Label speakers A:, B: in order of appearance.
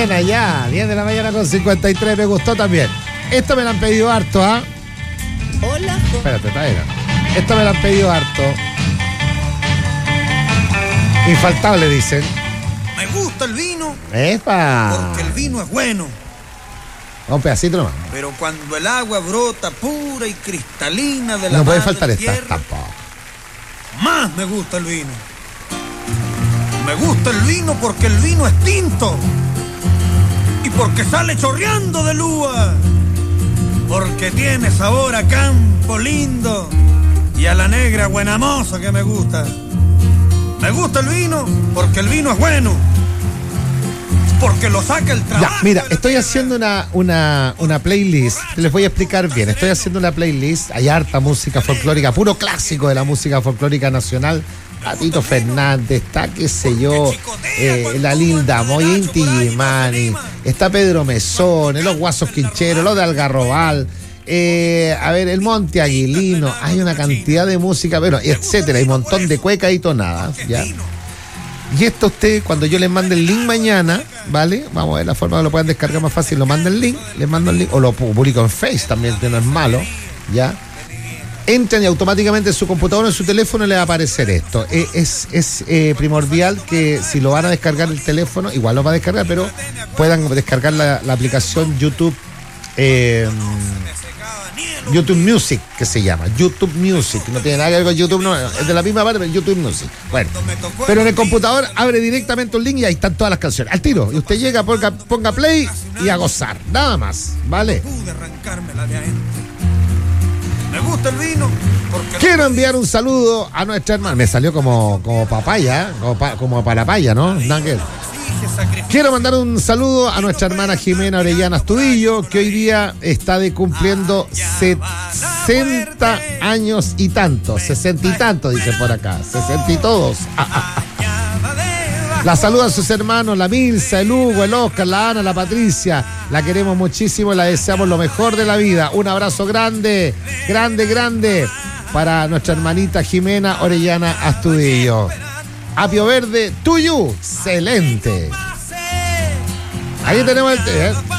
A: mañana ya, 10 de la mañana con 53, me gustó también. Esto me lo han pedido harto, ¿ah?
B: Hola.
A: Espérate, traera. Esto me lo han pedido harto. Infaltable, dicen.
C: Me gusta el vino
A: ¡Epa!
C: porque el vino es bueno.
A: Un pedacito nomás.
C: Pero cuando el agua brota pura y cristalina de la
A: No puede
C: madre
A: faltar esta,
C: tierra,
A: tampoco.
C: más me gusta el vino. Me gusta el vino porque el vino es tinto. Y porque sale chorreando de lúa. Porque tiene sabor a campo lindo. Y a la negra buena moza que me gusta. Me gusta el vino porque el vino es bueno. Porque lo saca el trabajo.
A: Ya, mira, estoy haciendo una playlist. Les voy a explicar bien. Estoy haciendo una playlist. Hay harta música folclórica, puro clásico de la música folclórica nacional. Tito Fernández, está, qué sé yo, la Linda Moy, Inti Gimani, está Pedro Mesón, los Guasos Quincheros, los de Algarrobal, a ver, el Monte Aguilino. Hay una cantidad de música, bueno, etcétera, hay un montón de cuecas y tonadas, ¿ya? Y esto usted, cuando yo les mande el link mañana, ¿vale? Vamos a ver la forma que lo puedan descargar más fácil. Lo mando el link, les mando el link, o lo publico en Face también, que no es malo, ¿ya? Entran y automáticamente en su computadora o en su teléfono le va a aparecer esto. Es primordial que si lo van a descargar el teléfono, igual lo va a descargar, pero puedan descargar la aplicación YouTube YouTube Music, que se llama YouTube Music. No tiene nada que ver con YouTube, no, es de la misma parte, pero YouTube Music. Bueno, pero en el computador abre directamente un link y ahí están todas las canciones al tiro. Y usted llega, ponga play y a gozar, nada más, ¿vale?
C: Me gusta el vino porque...
A: Quiero enviar un saludo a nuestra hermana. Me salió como papaya, como parapaya, ¿no? Nugget. Quiero mandar un saludo a nuestra hermana Jimena Orellana Astudillo, que hoy día está cumpliendo 60 años y tantos, 60 y tantos, dicen por acá, 60 y todos. La saludan sus hermanos, la Milza, el Hugo, el Oscar, la Ana, la Patricia. La queremos muchísimo y la deseamos lo mejor de la vida. Un abrazo grande, grande, grande para nuestra hermanita Jimena Orellana Astudillo. Apio Verde, tuyo, excelente. Ahí tenemos el té, ¿eh?